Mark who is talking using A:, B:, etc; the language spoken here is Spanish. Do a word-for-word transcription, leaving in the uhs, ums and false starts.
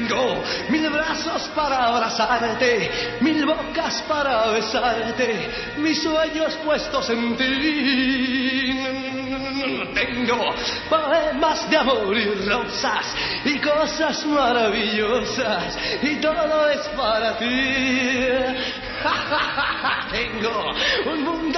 A: Tengo mil brazos para abrazarte, mil bocas para besarte, mis sueños puestos en ti. Tengo poemas de amor y rosas y cosas maravillosas y todo es para ti. Tengo un mundo